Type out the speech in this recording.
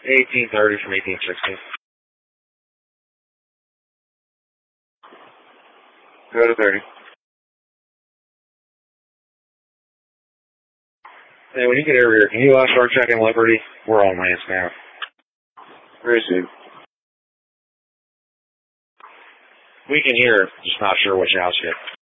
1830 from 1860. Go to 30. Hey, when you get over here, can you start checking Liberty? We're on Lance now. Very soon. We can hear, just not sure which house yet.